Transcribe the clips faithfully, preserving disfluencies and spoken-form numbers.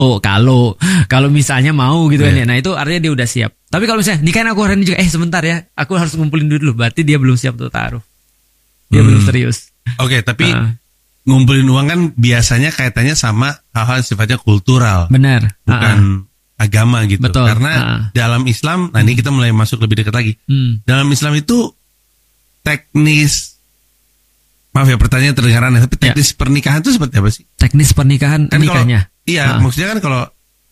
Oh kalau kalau misalnya mau gitu kan Yeah. ya, nah itu artinya dia udah siap. Tapi kalau misalnya nikahin aku hari ini juga, eh sebentar ya, aku harus ngumpulin duit dulu, berarti dia belum siap untuk taruh. Dia Hmm. belum serius. Oke, tapi Ah. ngumpulin uang kan biasanya kaitannya sama hal-hal yang sifatnya kultural, Benar. bukan agama gitu. Betul. Karena Ah. dalam Islam, nah ini kita mulai masuk lebih dekat lagi. Hmm. Dalam Islam itu teknis, maaf ya pertanyaan terdengar aneh, tapi teknis pernikahan itu seperti apa sih? Teknis pernikahan Kan kalau- nikahnya. Iya, Ah. maksudnya kan kalau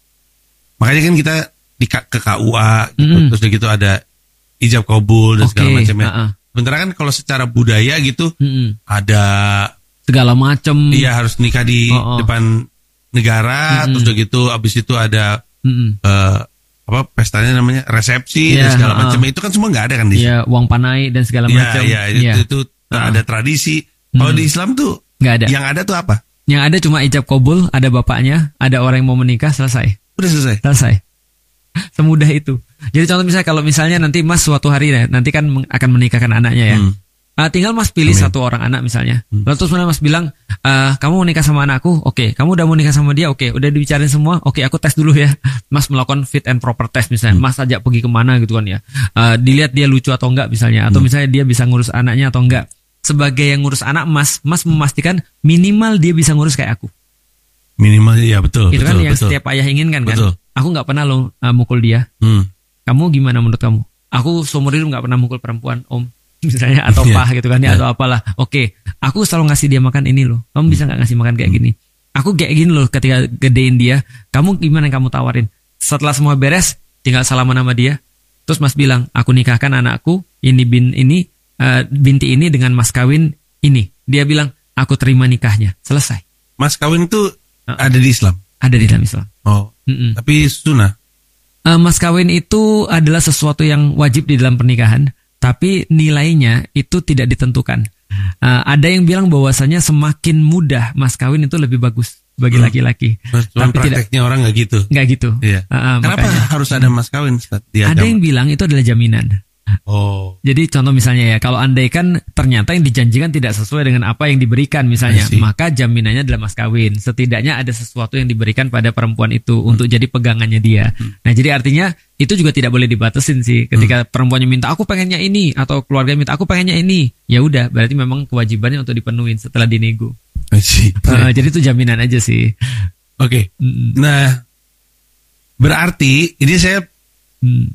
makanya kan kita di K- ke K U A gitu, Mm-mm. terus udah gitu ada ijab kabul dan Oke, segala macamnya. ah, ah. Sementara kan kalau secara budaya gitu Mm-mm. ada Segala macem. iya harus nikah di Oh, oh. depan negara, Mm-mm. terus udah gitu abis itu ada Mm-mm. eh, apa pestanya namanya resepsi Iya, dan segala ah, ah. macamnya. Itu kan semua nggak ada kan di sini. Iya, uang panai dan segala Iya, macam. iya, itu, Iya. itu Ah. ada tradisi. Kalau Hmm. di Islam tuh Nggak ada. yang ada tuh apa? Yang ada cuma ijab kabul, ada bapaknya, ada orang yang mau menikah, selesai. Udah selesai. Selesai. Semudah itu. Jadi contoh misalnya kalau misalnya nanti Mas suatu hari ya, nanti kan meng- akan menikahkan anaknya ya. Hmm. Ah, tinggal Mas pilih Amin. satu orang anak misalnya. Hmm. Lalu terus Mas bilang, "Ah, kamu mau nikah sama anakku? Oke. Kamu udah mau nikah sama dia? Oke. Udah dibicarain semua? Oke, aku tes dulu ya." Mas melakukan fit and proper test misalnya. Hmm. Mas ajak pergi kemana gitu kan ya. Ah, dilihat dia lucu atau enggak misalnya. Atau Hmm. misalnya dia bisa ngurus anaknya atau enggak. Sebagai yang ngurus anak Mas, Mas memastikan minimal dia bisa ngurus kayak aku. Minimal ya betul. Itu betul, kan yang betul. setiap ayah inginkan kan. Betul. Aku nggak pernah loh uh, mukul dia. Hmm. Kamu gimana menurut kamu? Aku seumur hidup nggak pernah mukul perempuan, Om. Misalnya atau Iya. pah gitu kan ya, Iya. atau apalah. Oke, aku selalu ngasih dia makan ini loh. Kamu bisa nggak ngasih makan kayak gini? Aku kayak gini loh ketika gedein dia. Kamu gimana yang kamu tawarin? Setelah semua beres, tinggal salaman sama dia. Terus Mas bilang, aku nikahkan anakku ini bin ini uh, binti ini dengan mas kawin ini. Dia bilang, aku terima nikahnya. Selesai. Mas kawin itu Ah. ada di Islam. Ada di dalam Islam. Oh, Mm-mm. tapi sunnah. Uh, mas kawin itu adalah sesuatu yang wajib di dalam pernikahan, tapi nilainya itu tidak ditentukan. Uh, ada yang bilang bahwasanya semakin mudah mas kawin itu lebih bagus bagi Hmm. laki-laki. Cuman Tapi tidak, prakteknya orang nggak gitu. nggak gitu. Iya. Uh, uh, Kenapa makanya. harus ada mas kawin Ustaz, di Ada agama? yang bilang itu adalah jaminan. Oh, Jadi contoh misalnya ya, kalau andai kan ternyata yang dijanjikan tidak sesuai dengan apa yang diberikan misalnya, I see. maka jaminannya adalah mas kawin. Setidaknya ada sesuatu yang diberikan pada perempuan itu untuk jadi pegangannya dia. Nah jadi artinya itu juga tidak boleh dibatasin sih. Ketika perempuannya minta aku pengennya ini, atau keluarga minta aku pengennya ini, ya udah berarti memang kewajibannya untuk dipenuhin setelah dinego. I see. Uh, jadi itu jaminan aja sih. Oke. Mm-mm. Nah, berarti ini saya Hmm.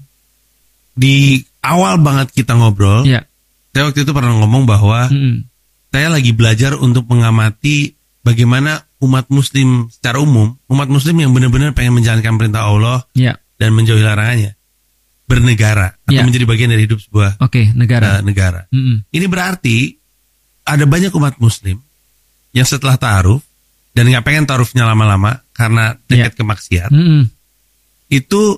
di awal banget kita ngobrol, Ya. saya waktu itu pernah ngomong bahwa Mm-mm. saya lagi belajar untuk mengamati bagaimana umat muslim secara umum, umat muslim yang benar-benar pengen menjalankan perintah Allah Ya. dan menjauhi larangannya, bernegara atau Ya. menjadi bagian dari hidup sebuah Oke, negara. uh, negara. Mm-mm. Ini berarti ada banyak umat muslim yang setelah ta'aruf dan nggak pengen ta'arufnya lama-lama karena dekat ke maksiat, Mm-mm. itu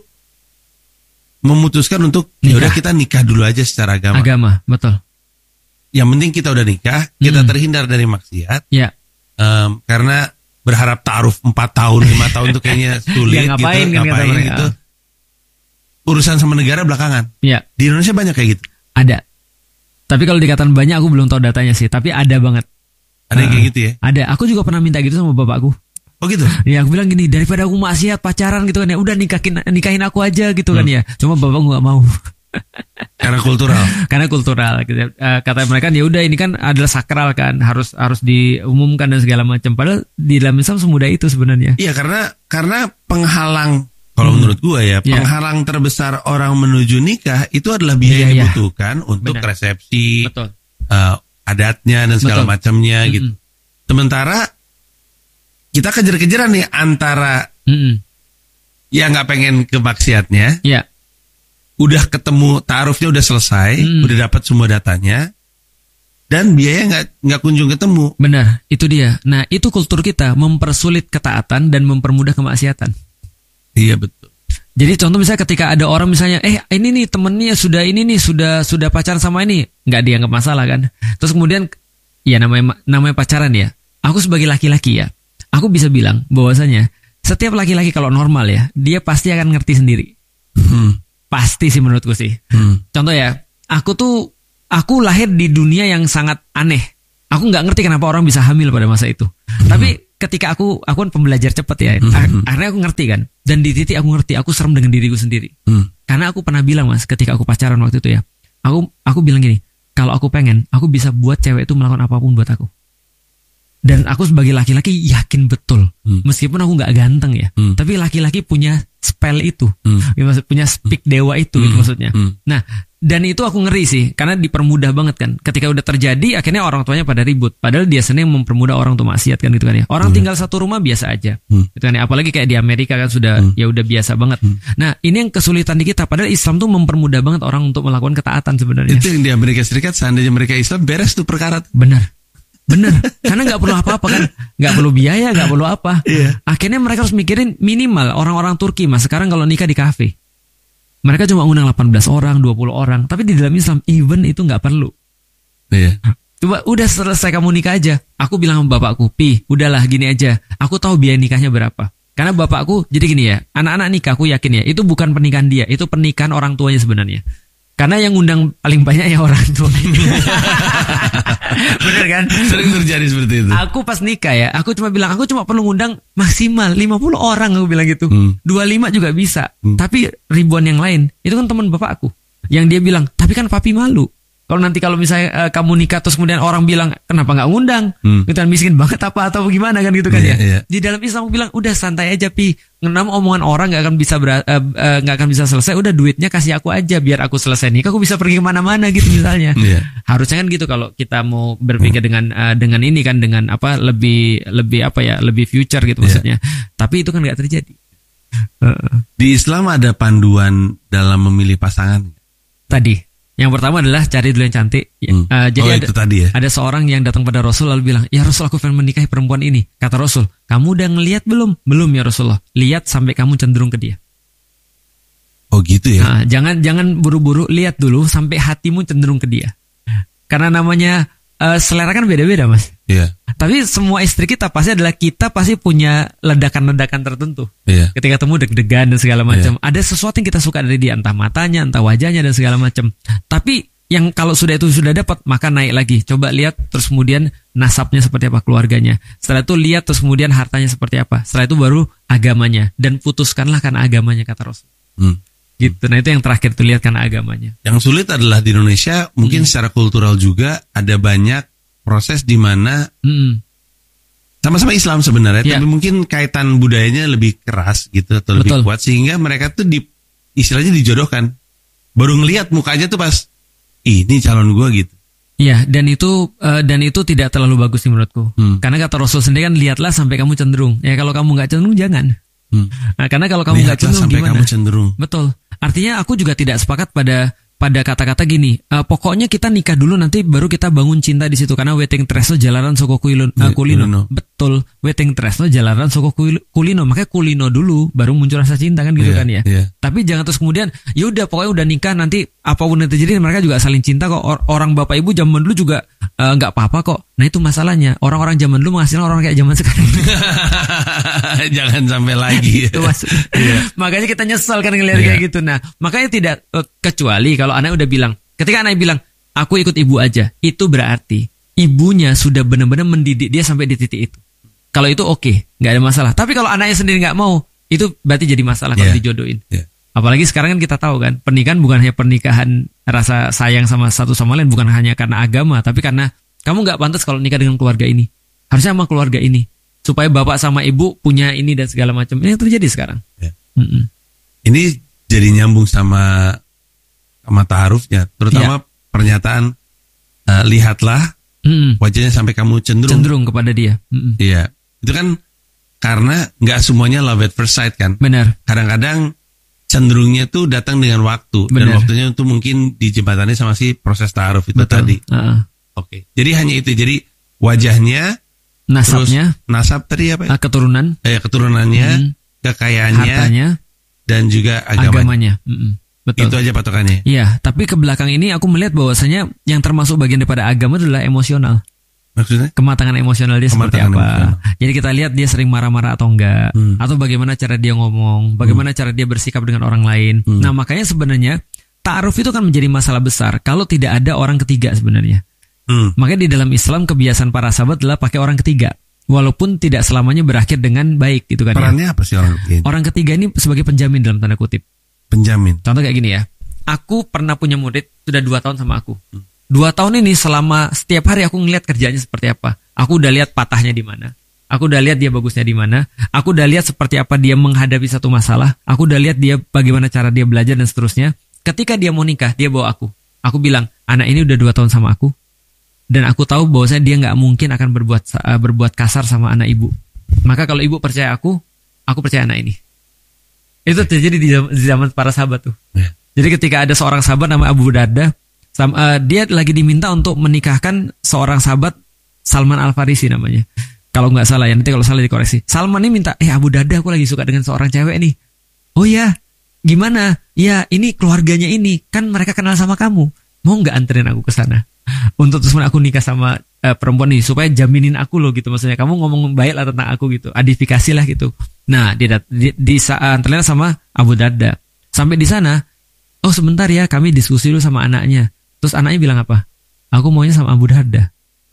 memutuskan untuk Nikah. ya udah kita nikah dulu aja secara agama. Agama, betul. Yang penting kita udah nikah, kita Mm. terhindar dari maksiat. Ya. Em, karena berharap ta'aruf empat tahun, lima tahun itu kayaknya sulit Ya, ngapain gitu, kan kata ngapain mereka. gitu. Urusan sama negara belakangan. Ya. Di Indonesia banyak kayak gitu. Ada. Tapi kalau dikatakan banyak aku belum tahu datanya sih, tapi ada banget. Ada yang Ah. kayak gitu ya. Ada. Aku juga pernah minta gitu sama bapakku. Oh gitu. Ya aku bilang gini, daripada aku maksiat pacaran gitu kan ya, udah nikahin nikahin aku aja gitu kan Hmm. ya. Cuma bapakku nggak mau. Karena kultural. Karena kultural gitu. Eh, kata mereka ya udah ini kan adalah sakral kan, harus harus diumumkan dan segala macam. Padahal di dalam Islam semudah itu sebenarnya. Iya, karena karena penghalang kalau Hmm. menurut gua ya, Ya. penghalang terbesar orang menuju nikah itu adalah biaya Iya, yang iya. dibutuhkan untuk Benar. resepsi, Betul. eh, adatnya dan segala Betul. macamnya Mm-mm. gitu. Sementara kita kejar-kejaran nih antara Mm-mm. ya nggak pengen ke maksiatnya, Ya. udah ketemu ta'arufnya udah selesai, Mm. udah dapat semua datanya, dan biaya nggak nggak kunjung ketemu. Benar, itu dia. Nah, itu kultur kita mempersulit ketaatan dan mempermudah kemaksiatan. Iya betul. Jadi contoh misalnya ketika ada orang misalnya, eh ini nih temennya sudah ini nih sudah sudah pacaran sama ini, nggak dianggap masalah kan? Terus kemudian, ya namanya namanya pacaran ya. Aku sebagai laki-laki ya, aku bisa bilang bahwasanya setiap laki-laki kalau normal ya, dia pasti akan ngerti sendiri. Hmm. Pasti sih menurutku sih. Hmm. Contoh ya, aku tuh aku lahir di dunia yang sangat aneh. Aku nggak ngerti kenapa orang bisa hamil pada masa itu. Tapi ketika aku aku kan pembelajar cepat ya, Hmm. akhirnya aku ngerti kan. Dan di titik aku ngerti, aku serem dengan diriku sendiri. Hmm. Karena aku pernah bilang Mas, ketika aku pacaran waktu itu ya, aku aku bilang gini, kalau aku pengen, aku bisa buat cewek itu melakukan apapun buat aku. Dan aku sebagai laki-laki yakin betul, Hmm. meskipun aku nggak ganteng ya, Hmm. tapi laki-laki punya spell itu, Hmm. ya, maksud punya speak dewa itu gitu Hmm. maksudnya. Hmm. Nah, dan itu aku ngeri sih, karena dipermudah banget kan. Ketika udah terjadi, akhirnya orang tuanya pada ribut. Padahal dia sendiri mempermudah orang untuk maksiat kan gitu kan ya. Orang Hmm. tinggal satu rumah biasa aja, Hmm. gitu kan ya. Apalagi kayak di Amerika kan sudah Hmm. ya udah biasa banget. Hmm. Nah, ini yang kesulitan di kita. Padahal Islam tuh mempermudah banget orang untuk melakukan ketaatan sebenarnya. Itu yang di Amerika Serikat, seandainya mereka Islam, beres tuh perkara. Benar. Bener, karena nggak perlu apa-apa kan, nggak perlu biaya, nggak perlu apa. Iya. Akhirnya mereka harus mikirin minimal orang-orang Turki mas. Sekarang kalau nikah di kafe, mereka cuma undang delapan belas orang, dua puluh orang. Tapi di dalam Islam even itu nggak perlu. Iya. Coba udah selesai kamu nikah aja. Aku bilang sama bapakku, pi, udahlah gini aja. Aku tahu biaya nikahnya berapa. Karena bapakku, jadi gini ya, anak-anak nikah aku yakin ya, itu bukan pernikahan dia, itu pernikahan orang tuanya sebenarnya. Karena yang undang paling banyak ya orang tua. Bener kan? Sering terjadi seperti itu. Aku pas nikah ya, aku cuma bilang aku cuma perlu ngundang maksimal lima puluh orang, aku bilang gitu. Hmm. dua puluh lima juga bisa. Hmm. Tapi ribuan yang lain, itu kan teman bapakku. Yang dia bilang, "Tapi kan papi malu. Kalau nanti kalau misalnya uh, kamu nikah terus kemudian orang bilang, kenapa nggak ngundang? Hmm. Kita miskin banget apa atau gimana kan gitu kan Iya, ya?" iya. Di dalam Islam aku bilang, "Udah santai aja, pi. Ngenam omongan orang nggak akan bisa ber, uh, uh, nggak akan bisa selesai. Udah duitnya kasih aku aja biar aku selesai nikah, aku bisa pergi kemana-mana gitu misalnya." Iya. Harusnya kan gitu kalau kita mau berpikir dengan uh, dengan ini kan dengan apa lebih lebih apa ya lebih future gitu Iya. maksudnya. Tapi itu kan nggak terjadi. Uh, Di Islam ada panduan dalam memilih pasangan. tadi yang pertama adalah cari dulu yang cantik. Hmm. Uh, jadi Oh, ada, itu tadi ya. ada seorang yang datang pada Rasul lalu bilang, "Ya Rasul, aku pengen menikahi perempuan ini." Kata Rasul, "Kamu udah ngelihat belum?" "Belum ya Rasulullah." "Lihat sampai kamu cenderung ke dia." Oh gitu ya. Nah, jangan jangan buru-buru, lihat dulu sampai hatimu cenderung ke dia. Karena namanya uh, selera kan beda-beda mas. Iya. Tapi semua istri kita pasti adalah kita pasti punya ledakan-ledakan tertentu. Iya. Ketika temu deg-degan dan segala macam. Ada sesuatu yang kita suka dari dia, entah matanya, entah wajahnya dan segala macam. Tapi yang kalau sudah itu sudah dapat, maka naik lagi. Coba lihat terus kemudian nasabnya seperti apa, keluarganya. Setelah itu lihat terus kemudian hartanya seperti apa. Setelah itu baru agamanya, dan putuskanlah karena agamanya kata Rasul. Hmm. Gitu. Nah itu yang terakhir tuh, lihat karena agamanya. Yang sulit adalah di Indonesia mungkin Hmm. secara kultural juga ada banyak proses di mana Hmm. sama-sama Islam sebenarnya, Ya. tapi mungkin kaitan budayanya lebih keras gitu atau lebih Betul. kuat sehingga mereka tuh di istilahnya dijodohkan. Baru ngelihat mukanya tuh pas ini calon gua gitu. Iya, dan itu eh, dan itu tidak terlalu bagus sih menurutku. Hmm. Karena kata Rasul sendiri kan, lihatlah sampai kamu cenderung. Ya kalau kamu nggak cenderung jangan. Hmm. Nah, karena kalau kamu nggak Lihatlah cenderung sampai gimana? kamu cenderung. Betul. Artinya aku juga tidak sepakat pada pada kata-kata gini. eh, pokoknya kita nikah dulu nanti baru kita bangun cinta di situ, karena weting tresno jalanan soko kulino. Iya, kulino. kulino. Betul. Weting tresno jalanan soko kuil- kulino. Makanya kulino dulu baru muncul rasa cinta kan gitu Iya, kan ya. iya. Tapi jangan terus kemudian ya udah pokoknya udah nikah nanti apapun yang terjadi mereka juga saling cinta kok. Or- orang bapak ibu zaman dulu juga eh, nggak apa-apa kok. Nah itu masalahnya. Orang-orang zaman dulu menghasilkan orang kayak zaman sekarang. Jangan sampai lagi. Itu maksud. Makanya kita nyesal kan ngelihat Iya. kayak gitu. Nah, makanya tidak eh, kecuali kalau anak udah bilang, ketika anak bilang, "Aku ikut ibu aja." Itu berarti ibunya sudah benar-benar mendidik dia sampai di titik itu. Kalau itu oke, nggak ada masalah. Tapi kalau anaknya sendiri nggak mau, itu berarti jadi masalah kalau Iya. dijodohin. Iya. Apalagi sekarang kan kita tahu kan, pernikahan bukan hanya pernikahan rasa sayang sama satu sama lain, bukan hanya karena agama, tapi karena kamu nggak pantas kalau nikah dengan keluarga ini. Harusnya sama keluarga ini. Supaya bapak sama ibu punya ini dan segala macam. Ini yang terjadi sekarang. Ya. Mm-mm. Ini jadi nyambung sama sama ta'arufnya, terutama pernyataan eh, lihatlah Mm-mm. wajahnya sampai kamu cenderung. Cenderung kepada dia. Mm-mm. Iya, itu kan karena nggak semuanya love at first sight kan. Benar. Kadang-kadang cenderungnya tuh datang dengan waktu, dan Benar. waktunya itu mungkin dijembatani sama si proses ta'aruf itu Betul. tadi. Uh-uh. Oke, jadi hanya itu. Jadi wajahnya, Nasabnya, terus nasab tadi apa? uh, keturunan, Eh, keturunannya, Mm. kekayaannya, hartanya, dan juga agamanya. agamanya. Mm-mm. Betul. Itu aja patokannya. Iya, tapi ke belakang ini aku melihat bahwasanya yang termasuk bagian daripada agama adalah emosional. Maksudnya? Kematangan emosional dia seperti Kematangan apa. emosional. Jadi kita lihat dia sering marah-marah atau enggak, Hmm. atau bagaimana cara dia ngomong, bagaimana cara dia bersikap dengan orang lain. Hmm. Nah, makanya sebenarnya ta'aruf itu kan menjadi masalah besar kalau tidak ada orang ketiga sebenarnya. Hmm. Makanya di dalam Islam kebiasaan para sahabat adalah pakai orang ketiga. walaupun tidak selamanya berakhir dengan baik gitu kan. Perannya ya. apa sih orang ketiga? Orang ketiga ini sebagai penjamin dalam tanda kutip. Penjamin. Contoh kayak gini ya. Aku pernah punya murid sudah dua tahun sama aku. Dua tahun ini selama setiap hari aku ngeliat kerjanya seperti apa. Aku udah lihat patahnya di mana. Aku udah lihat dia bagusnya di mana. Aku udah lihat seperti apa dia menghadapi satu masalah. Aku udah lihat dia bagaimana cara dia belajar dan seterusnya. Ketika dia mau nikah, dia bawa aku. Aku bilang, anak ini udah dua tahun sama aku. Dan aku tahu bahwasanya dia nggak mungkin akan berbuat uh, berbuat kasar sama anak ibu. Maka kalau ibu percaya aku, aku percaya anak ini. Itu terjadi di zaman, di zaman para sahabat tuh. Yeah. Jadi ketika ada seorang sahabat nama Abu Darda, sama, uh, dia lagi diminta untuk menikahkan seorang sahabat Salman Al Farisi namanya. Kalau nggak salah ya, nanti kalau salah dikoreksi. Salman ini minta, eh Abu Darda aku lagi suka dengan seorang cewek nih. Oh ya, gimana? Ya ini keluarganya ini, kan mereka kenal sama kamu. Mau nggak anterin aku ke sana? Untuk terus aku nikah sama uh, perempuan ini supaya jaminin aku loh gitu, maksudnya kamu ngomong baik lah tentang aku gitu, adifikasi lah gitu. Nah dia di, di saat terlihat sama Abu Darda. Sampai di sana, oh sebentar ya kami diskusi dulu sama anaknya. Terus anaknya bilang apa? Aku maunya sama Abu Darda.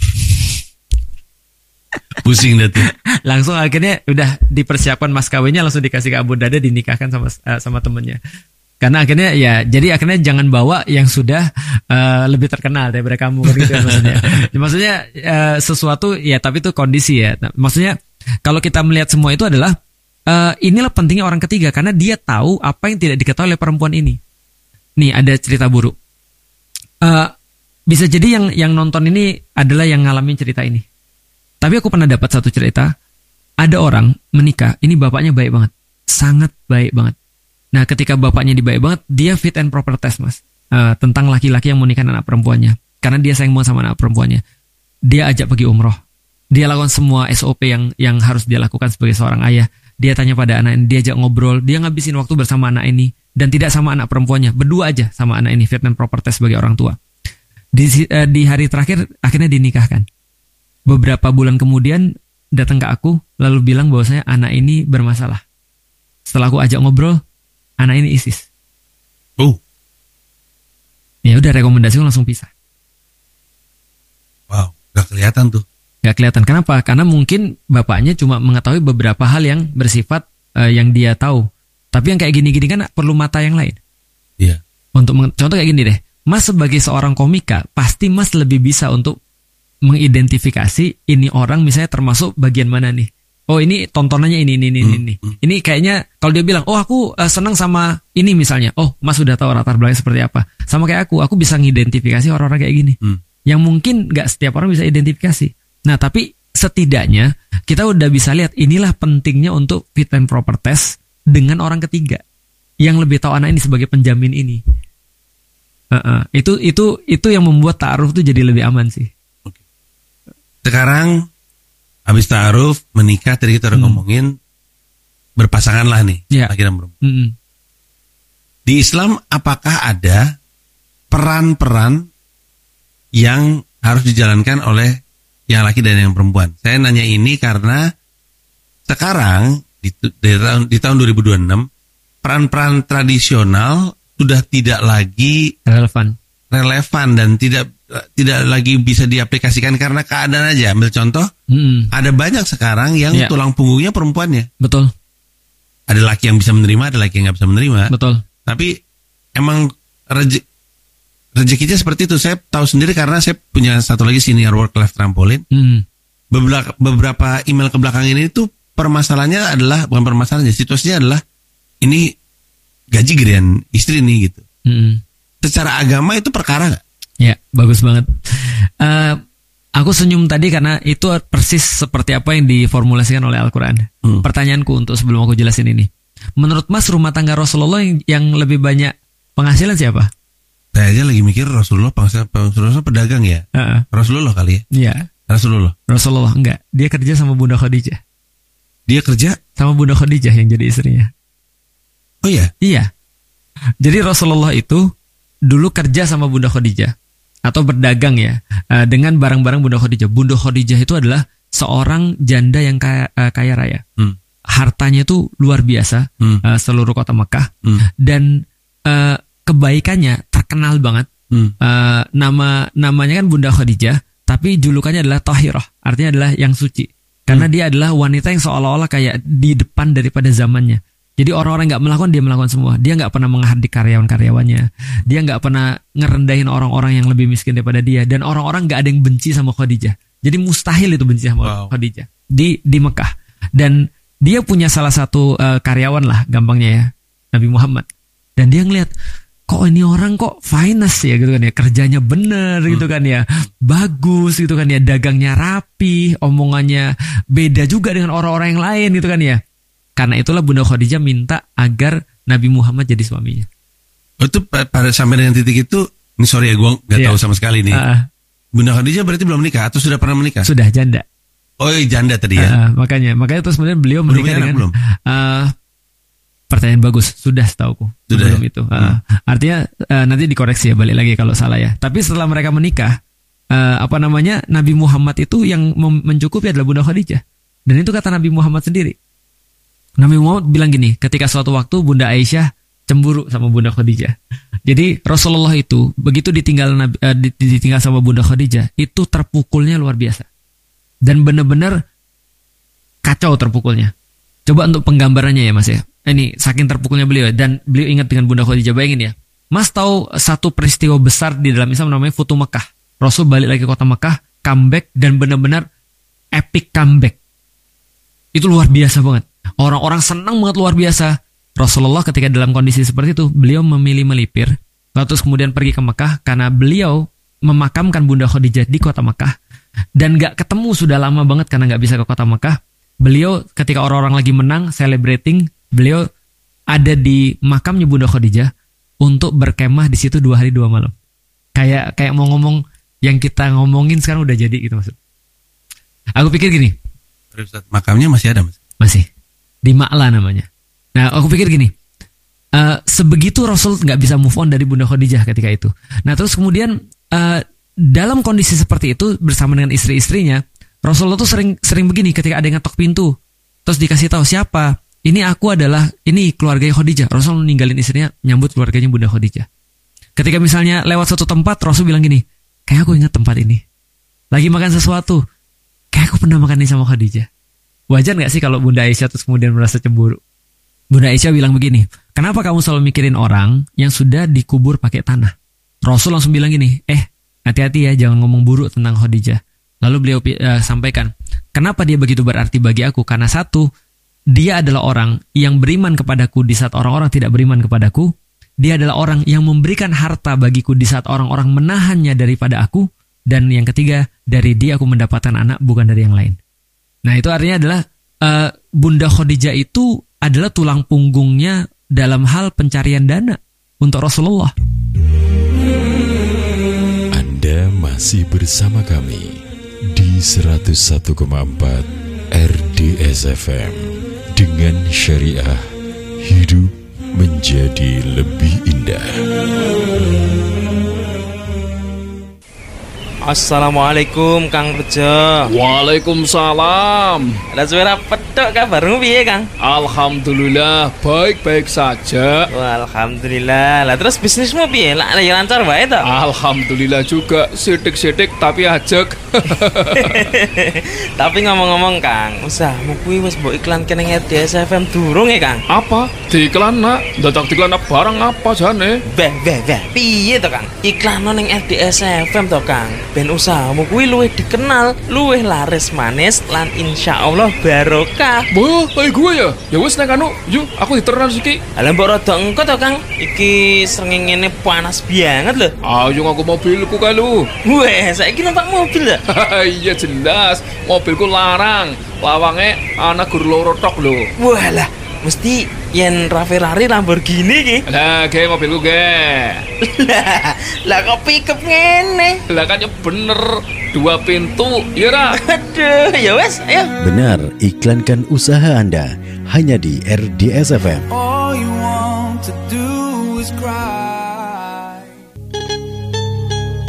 Pusing dah tuh. Langsung akhirnya udah dipersiapkan mas kawinnya, langsung dikasih ke Abu Darda, dinikahkan sama uh, sama temennya. Karena akhirnya ya, jadi akhirnya jangan bawa yang sudah uh, lebih terkenal daripada kamu kan gitu ya, maksudnya. Maksudnya uh, sesuatu ya, tapi itu kondisi ya. Nah, maksudnya kalau kita melihat semua itu adalah uh, inilah pentingnya orang ketiga, karena dia tahu apa yang tidak diketahui oleh perempuan ini. Nih ada cerita buruk. Uh, bisa jadi yang yang nonton ini adalah yang ngalamin cerita ini. Tapi aku pernah dapat satu cerita, ada orang menikah, ini bapaknya baik banget, sangat baik banget. Nah ketika bapaknya dibaik banget, dia fit and proper test mas, uh, tentang laki-laki yang mau nikah anak perempuannya. Karena dia sayang banget sama anak perempuannya. Dia ajak pergi umroh. Dia lakukan semua S O P yang yang harus dia lakukan sebagai seorang ayah. Dia tanya pada anak ini, dia ajak ngobrol, dia ngabisin waktu bersama anak ini. Dan tidak sama anak perempuannya, berdua aja sama anak ini, fit and proper test sebagai orang tua. Di, uh, di hari terakhir akhirnya dinikahkan. Beberapa bulan kemudian datang ke aku, lalu bilang bahwasanya anak ini bermasalah. Setelah aku ajak ngobrol, anak ini ISIS. Oh. Ya udah, rekomendasi langsung pisah. Wow, gak kelihatan tuh. Gak kelihatan. Kenapa? Karena mungkin bapaknya cuma mengetahui beberapa hal yang bersifat uh, yang dia tahu. Tapi yang kayak gini-gini kan perlu mata yang lain. Iya. Untuk meng- contoh kayak gini deh. Mas sebagai seorang komika, pasti Mas lebih bisa untuk mengidentifikasi ini orang misalnya termasuk bagian mana nih. Oh ini tontonannya ini ini ini hmm. ini. Ini kayaknya kalau dia bilang, "Oh aku uh, senang sama ini misalnya." Oh, Mas sudah tahu latar belakangnya seperti apa. Sama kayak aku, aku bisa ngidentifikasi orang-orang kayak gini. Hmm. Yang mungkin nggak setiap orang bisa identifikasi. Nah, tapi setidaknya kita udah bisa lihat inilah pentingnya untuk fit and proper test dengan orang ketiga yang lebih tahu anak ini sebagai penjamin ini. Uh-uh. Itu itu itu yang membuat ta'aruf tuh jadi lebih aman sih. Sekarang habis ta'aruf, menikah, tadi kita udah hmm. ngomongin berpasangan lah nih, ya. laki dan perempuan. Hmm. Di Islam apakah ada peran-peran yang harus dijalankan oleh yang laki dan yang perempuan? Saya nanya ini karena sekarang di, di, tahun, di tahun dua ribu dua puluh enam peran-peran tradisional sudah tidak lagi relevan, relevan dan tidak tidak lagi bisa diaplikasikan karena keadaan aja. Ambil contoh, hmm. ada banyak sekarang yang ya. tulang punggungnya perempuannya. Betul. Ada laki yang bisa menerima, ada laki yang nggak bisa menerima. Betul. Tapi emang rejek, rezekinya seperti itu. Saya tahu sendiri karena saya punya satu lagi senior work life trampolin. Hmm. Beberapa, beberapa email ke belakang ini tuh permasalahannya adalah, bukan permasalahannya, situasinya adalah ini gaji gedean istri nih gitu. Hmm. Secara agama itu perkara nggak? Ya, bagus banget. Uh, aku senyum tadi karena itu persis seperti apa yang diformulasikan oleh Al-Quran. Hmm. Pertanyaanku untuk sebelum aku jelasin ini. Menurut Mas, rumah tangga Rasulullah yang, yang lebih banyak penghasilan siapa? Saya aja lagi mikir Rasulullah penghasilan, Rasulullah pedagang ya? Uh-uh. Rasulullah kali ya? Iya. Rasulullah. Rasulullah enggak. Dia kerja sama Bunda Khadijah. Dia kerja? Sama Bunda Khadijah yang jadi istrinya. Oh iya? Iya. Jadi Rasulullah itu dulu kerja sama Bunda Khadijah. Atau berdagang ya, uh, dengan barang-barang Bunda Khadijah. Bunda Khadijah itu adalah seorang janda yang kaya, uh, kaya raya. Hmm. Hartanya itu luar biasa, hmm. uh, seluruh kota Mekah. Hmm. Dan uh, kebaikannya terkenal banget. Hmm. Uh, nama namanya kan Bunda Khadijah, tapi julukannya adalah Tahirah, artinya adalah yang suci. Karena hmm. dia adalah wanita yang seolah-olah kayak di depan daripada zamannya. Jadi orang-orang nggak melakukan, dia melakukan semua. Dia nggak pernah menghardik karyawan-karyawannya. Dia nggak pernah ngerendahin orang-orang yang lebih miskin daripada dia. Dan orang-orang nggak ada yang benci sama Khadijah. Jadi mustahil itu benci sama wow. Khadijah di di Mekah. Dan dia punya salah satu uh, karyawan lah, gampangnya ya, Nabi Muhammad. Dan dia ngeliat, kok ini orang kok finance ya gitu kan ya, kerjanya bener gitu kan ya, bagus gitu kan ya, dagangnya rapi, omongannya beda juga dengan orang-orang yang lain gitu kan ya. Karena itulah Bunda Khadijah minta agar Nabi Muhammad jadi suaminya. Oh, itu pada sampai dengan titik itu, ini sorry ya, gue nggak yeah. tahu sama sekali nih. Uh, Bunda Khadijah berarti belum menikah atau sudah pernah menikah? Sudah, janda. Oh, janda tadi ya. Uh, makanya, makanya terus kemudian beliau menikah dengan. Belum? Uh, pertanyaan bagus, sudah setauku. Sudah belum ya? Itu. Uh, hmm. Artinya uh, nanti dikoreksi ya, balik lagi kalau salah ya. Tapi setelah mereka menikah, uh, apa namanya, Nabi Muhammad itu yang mencukupi adalah Bunda Khadijah. Dan itu kata Nabi Muhammad sendiri. Nabi Muhammad bilang gini, ketika suatu waktu Bunda Aisyah cemburu sama Bunda Khadijah. Jadi Rasulullah itu begitu ditinggal Nabi, uh, ditinggal sama Bunda Khadijah, itu terpukulnya luar biasa. Dan benar-benar kacau terpukulnya. Coba untuk penggambarannya ya Mas ya. Ini saking terpukulnya beliau, dan beliau ingat dengan Bunda Khadijah. Bayangin ya, Mas tahu satu peristiwa besar di dalam Islam namanya Futu Mekah. Rasul balik lagi ke kota Mekah, comeback, dan benar-benar epic comeback. Itu luar biasa banget. Orang-orang senang banget, luar biasa. Rasulullah ketika dalam kondisi seperti itu, beliau memilih melipir, lalu terus kemudian pergi ke Mekah karena beliau memakamkan Bunda Khadijah di kota Mekah, dan gak ketemu sudah lama banget karena gak bisa ke kota Mekah. Beliau ketika orang-orang lagi menang, celebrating, beliau ada di makamnya Bunda Khadijah untuk berkemah di situ dua hari dua malam. Kayak kayak mau ngomong yang kita ngomongin sekarang udah jadi gitu maksud. Aku pikir gini. Makamnya masih ada Mas? Masih. Di Ma'la namanya. Nah, aku pikir gini. Uh, sebegitu Rasul nggak bisa move on dari Bunda Khadijah ketika itu. Nah, terus kemudian uh, dalam kondisi seperti itu bersama dengan istri-istrinya, Rasulullah tuh sering sering begini ketika ada yang ngetok pintu, terus dikasih tahu siapa. Ini aku adalah, ini keluarganya Khadijah. Rasul ninggalin istrinya, nyambut keluarganya Bunda Khadijah. Ketika misalnya lewat satu tempat, Rasul bilang gini, kayak aku ingat tempat ini. Lagi makan sesuatu, kayak aku pernah makan ini sama Khadijah. Wajar gak sih kalau Bunda Aisyah terus kemudian merasa cemburu? Bunda Aisyah bilang begini, kenapa kamu selalu mikirin orang yang sudah dikubur pakai tanah? Rasul langsung bilang gini, eh hati-hati ya, jangan ngomong buruk tentang Khadijah. Lalu beliau uh, sampaikan, kenapa dia begitu berarti bagi aku? Karena satu, dia adalah orang yang beriman kepadaku di saat orang-orang tidak beriman kepadaku. Dia adalah orang yang memberikan harta bagiku di saat orang-orang menahannya daripada aku. Dan yang ketiga, dari dia aku mendapatkan anak, bukan dari yang lain. Nah, itu artinya adalah uh, Bunda Khadijah itu adalah tulang punggungnya dalam hal pencarian dana untuk Rasulullah. Anda masih bersama kami di seratus satu koma empat R D S F M. Dengan syariah, hidup menjadi lebih indah. Assalamualaikum Kang Bejo. Waalaikumsalam. Ada suara pedok kabarmu piye Kang? Alhamdulillah baik-baik saja. Wah, alhamdulillah. Lah terus bisnismu piye? Lah ya lancar wae to? Alhamdulillah juga, sidik-sidik tapi ajek. Tapi ngomong-ngomong Kang, usahamu kuwi wis mbok iklan kene R D S F M durung ya Kang? Apa? Diiklan nak? Dadak diiklan barang apa jane? Beh, beh, beh. Piye to Kang? Iklan ning R D S F M to Kang. Ben usahamu kuwi luwih dikenal, luwih laris manis, lan insyaallah barokah. Wah, kayak gue ya? Ya wis nek anu, yuk aku diteran siki. Lah mbok rada engko to Kang. Iki srengenge panas banget lho. Ayo aku mobilku kae lho. Weh, saiki numpak mobil ya? Iya jelas, mobilku larang. Lawange ana gur loro tok lho. Walah, mesti yen Ferrari Lamborghini ki. Lah, ge mobilku ge. Lah, lah kok pickup ngene? Lah kan ya bener, dua pintu, ya ra? Aduh, ya wes, ayo. Benar, iklankan usaha Anda hanya di R D S F M. All you want to do is cry.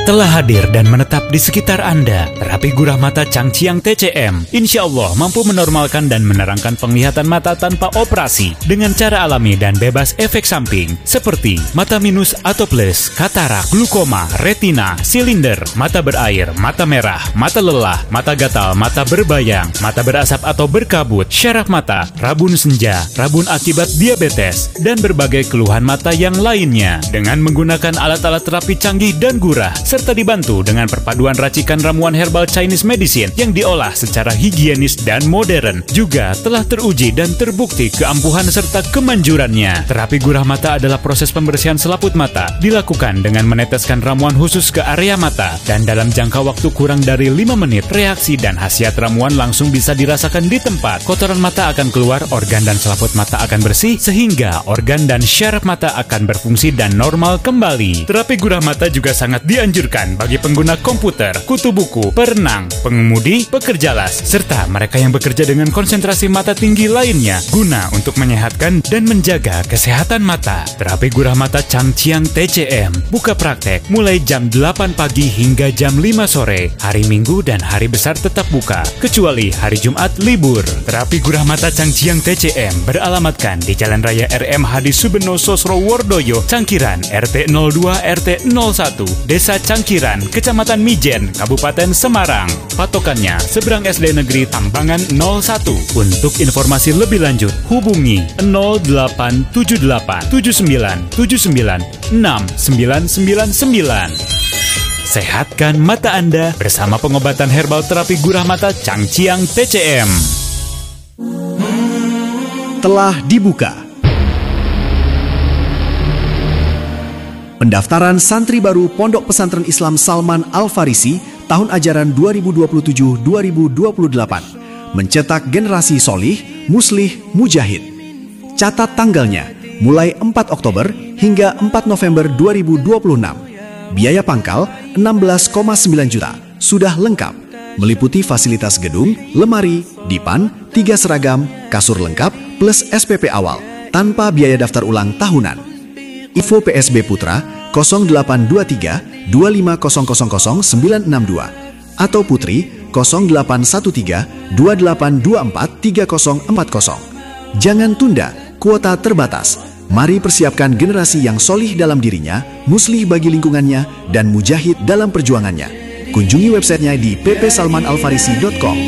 telah hadir dan menetap di sekitar Anda. Terapi gurah mata Changqiang T C M insya Allah mampu menormalkan dan menerangkan penglihatan mata tanpa operasi dengan cara alami dan bebas efek samping seperti mata minus atau plus, katarak, glukoma, retina, silinder, mata berair, mata merah, mata lelah, mata gatal, mata berbayang, mata berasap atau berkabut, syaraf mata, rabun senja, rabun akibat diabetes, dan berbagai keluhan mata yang lainnya. Dengan menggunakan alat-alat terapi canggih dan gurah, serta dibantu dengan perpaduan racikan ramuan herbal Chinese medicine yang diolah secara higienis dan modern, juga telah teruji dan terbukti keampuhan serta kemanjurannya. Terapi gurah mata adalah proses pembersihan selaput mata, dilakukan dengan meneteskan ramuan khusus ke area mata, dan dalam jangka waktu kurang dari lima menit, reaksi dan khasiat ramuan langsung bisa dirasakan di tempat. Kotoran mata akan keluar, organ dan selaput mata akan bersih, sehingga organ dan syaraf mata akan berfungsi dan normal kembali. Terapi gurah mata juga sangat dianjurkan bagi pengguna komputer, kutu buku, perenang, pengemudi, pekerja las, serta mereka yang bekerja dengan konsentrasi mata tinggi lainnya, guna untuk menyehatkan dan menjaga kesehatan mata. Terapi gurah mata Changqiang T C M buka praktek mulai jam delapan pagi hingga jam lima sore, hari Minggu dan hari besar tetap buka, kecuali hari Jumat libur. Terapi gurah mata Changqiang T C M beralamatkan di Jalan Raya R M Hadi Subeno Sosrowordoyo, Cangkiran, R T nol dua R T nol satu, Desa Cangkiran, Kecamatan Mijen, Kabupaten Semarang. Patokannya seberang S D Negeri Tambangan nol satu. Untuk informasi lebih lanjut, hubungi nol delapan tujuh delapan tujuh sembilan tujuh sembilan enam sembilan sembilan sembilan. Sehatkan mata Anda bersama pengobatan herbal terapi gurah mata Changqiang T C M. Telah dibuka pendaftaran santri baru Pondok Pesantren Islam Salman Al-Farisi tahun ajaran dua ribu dua puluh tujuh dua ribu dua puluh delapan. Mencetak generasi solih, muslih, mujahid. Catat tanggalnya mulai empat Oktober hingga empat November dua ribu dua puluh enam. Biaya pangkal enam belas koma sembilan juta. Sudah lengkap. Meliputi fasilitas gedung, lemari, dipan, tiga seragam, kasur lengkap, plus S P P awal, tanpa biaya daftar ulang tahunan. Info P S B Putra nol delapan dua tiga dua lima nol nol nol sembilan enam dua atau Putri nol delapan satu tiga dua delapan dua empat tiga nol empat nol. Jangan tunda, kuota terbatas. Mari persiapkan generasi yang solih dalam dirinya, muslih bagi lingkungannya, dan mujahid dalam perjuangannya. Kunjungi websitenya di p p salman al farisi dot com.